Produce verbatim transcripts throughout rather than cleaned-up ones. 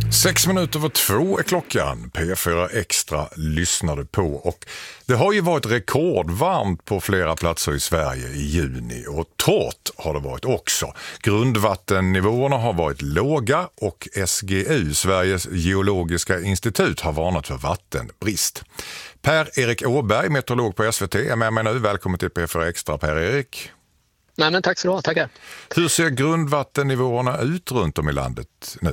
Sex minuter över två är klockan. P fyra Extra lyssnar du på. Och det har ju varit rekordvarmt på flera platser i Sverige i juni. Och torrt har det varit också. Grundvattennivåerna har varit låga och S G U, Sveriges geologiska institut, har varnat för vattenbrist. Per-Erik Åberg, meteorolog på S V T, är med mig nu. Välkommen till P fyra Extra, Per-Erik. Nej, men tack så du tackar. Hur ser grundvattennivåerna ut runt om i landet nu?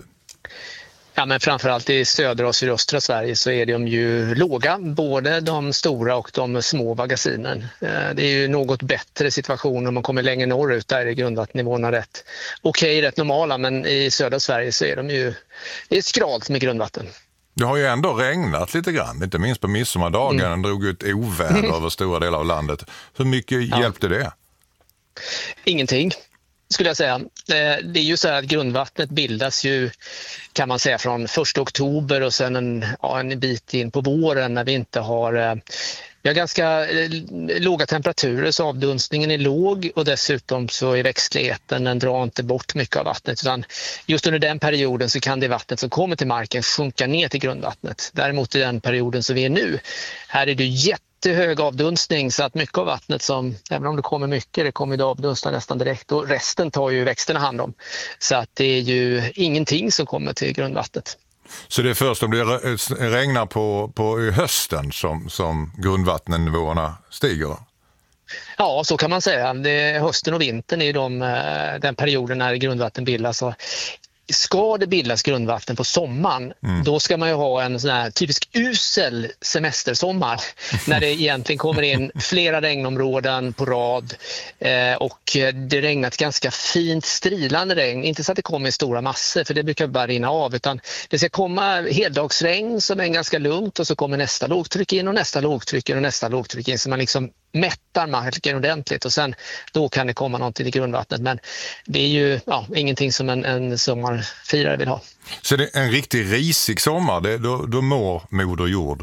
Ja, men framförallt i södra och sydöstra Sverige så är de ju låga, både de stora och de små magasinen. Det är ju något bättre situation om man kommer längre norrut, där är grundvattennivåerna rätt okej, rätt normala, men i södra Sverige så är de ju, det är skralt med grundvatten. Det har ju ändå regnat lite grann, inte minst på midsommardagen. Mm. drog ut oväder mm. över stora delar av landet. Hur mycket ja. hjälpte det? Ingenting, skulle jag säga. Det är ju så här att grundvattnet bildas ju, kan man säga, från första oktober och sen en, ja, en bit in på våren när vi inte har... Vi har ganska låga temperaturer, så avdunstningen är låg och dessutom så är växtligheten, den drar inte bort mycket av vattnet, utan just under den perioden så kan det vattnet som kommer till marken sjunka ner till grundvattnet. Däremot i den perioden som vi är nu, här är det jättehög avdunstning, så att mycket av vattnet som, även om det kommer mycket, det kommer att avdunsta nästan direkt och resten tar ju växterna hand om. Så att det är ju ingenting som kommer till grundvattnet. Så det är först om det regnar på, på hösten som, som grundvattennivåerna stiger? Ja, så kan man säga. Det, hösten och vintern är de, den perioden när grundvatten bildas. Och ska det bildas grundvatten på sommaren, mm. då ska man ju ha en sån här typisk usel semestersommar när det egentligen kommer in flera regnområden på rad eh, och det regnat ganska fint strilande regn. Inte så att det kommer i stora massor, för det brukar bara rinna av, utan det ska komma heldagsregn som är ganska lugnt och så kommer nästa lågtryck in och nästa lågtryck in och nästa lågtryck in, så man liksom mättar marken ordentligt och sen då kan det komma någonting i grundvattnet. Men det är ju ja, ingenting som en, en sommarfirare vill ha. Så det är en riktigt risig sommar, det, då, då mår moder jord?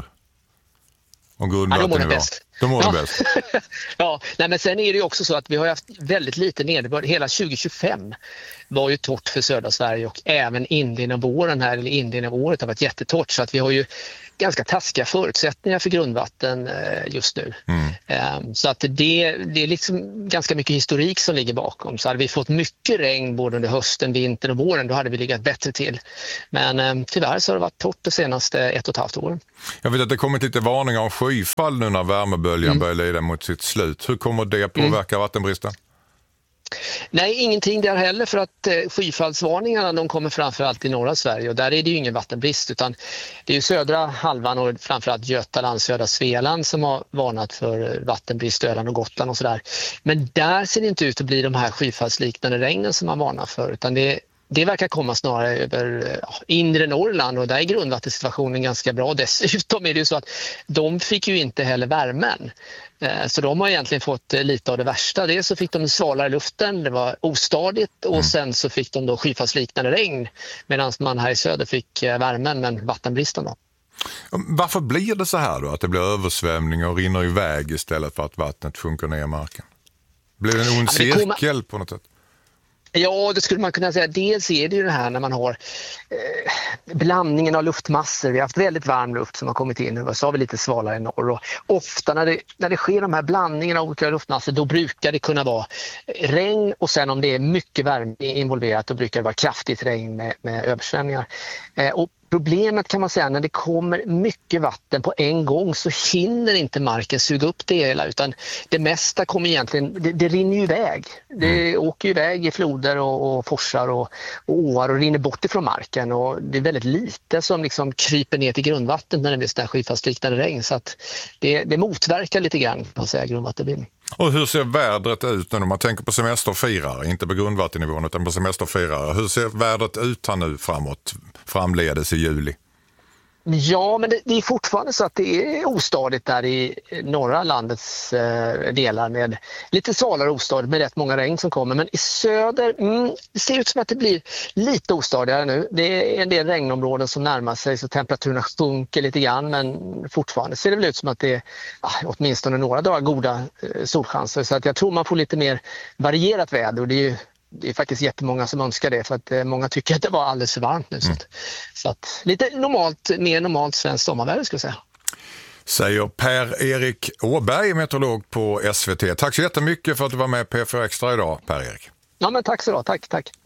Och ja, då mår det bäst. Då mår ja. det bäst. ja, nej, men sen är det ju också så att vi har haft väldigt lite nederbörd. Hela tjugo tjugofem var ju torrt för södra Sverige och även inledningen av våren här, eller inledningen av året har varit jättetorrt, så att vi har ju ganska taskiga förutsättningar för grundvatten just nu. Mm. Så att det, det är liksom ganska mycket historik som ligger bakom. Så hade vi fått mycket regn både under hösten, vintern och våren, då hade vi legat bättre till. Men tyvärr så har det varit torrt de senaste ett och ett halvt åren. Jag vet att det kommit lite varningar om skyfall nu när värmeböljan mm. börjar lida mot sitt slut. Hur kommer det påverka mm. vattenbristen? Nej, ingenting där heller, för att eh, skyfallsvarningarna de kommer framförallt i norra Sverige och där är det ju ingen vattenbrist, utan det är ju södra halvan och framförallt Götaland, södra Svealand som har varnat för vattenbrist, Öland och Gotland och sådär. Men där ser det inte ut att bli de här skyfallsliknande regnen som man varnar för, utan det Det verkar komma snarare över ja, inre Norrland, och där är grundvattensituationen ganska bra. Dessutom är det ju så att de fick ju inte heller värmen. Så de har egentligen fått lite av det värsta. Dels så fick de svalare luften, det var ostadigt, och sen så fick de då skyfallsliknande regn, medan man här i söder fick värmen men vattenbristen då. Varför blir det så här då, att det blir översvämning och rinner iväg istället för att vattnet sjunker ner i marken? Blir det en ond cirkel kommer... på något sätt? Ja, det skulle man kunna säga. Dels är det ju det här när man har eh, blandningen av luftmassor. Vi har haft väldigt varm luft som har kommit in och så har vi lite svalare i norr. Och ofta när det, när det sker de här blandningarna av olika luftmassor, då brukar det kunna vara regn, och sen om det är mycket värme involverat, då brukar det vara kraftigt regn med, med översvämningar. Eh, och problemet kan man säga, när det kommer mycket vatten på en gång så hinner inte marken suga upp det hela, utan det mesta kommer egentligen, det, det rinner ju iväg. Det mm. åker ju iväg i floder och, och forsar och, och åar och rinner bort ifrån marken, och det är väldigt lite som liksom kryper ner till grundvattnet när det blir sådär skyfallsliknande regn, så att det, det motverkar lite grann, kan man säga, grundvattenbildning. Och hur ser vädret ut nu? Man tänker på semesterfirare, inte på grundvattennivån utan på semesterfirare. Hur ser vädret ut här nu framåt, framledes i juli? Ja, men det, det är fortfarande så att det är ostadigt där i norra landets eh, delar, med lite svalare ostadigt med rätt många regn som kommer. Men i söder mm, det ser ut som att det blir lite ostadigare nu. Det är en del regnområden som närmar sig så temperaturerna sjunker lite grann, men fortfarande ser det väl ut som att det är ah, åtminstone några dagar goda eh, solchanser. Så att jag tror man får lite mer varierat väder, och det är ju det är faktiskt jättemånga som önskar det för att eh, många tycker att det var alldeles för varmt nu. Mm. Så, att, så att lite normalt, mer normalt svenskt sommarväder skulle jag säga. Säger Per-Erik Åberg, meteorolog på S V T. Tack så jättemycket för att du var med på P fyra Extra idag, Per-Erik. Ja, men tack så då. Tack, tack.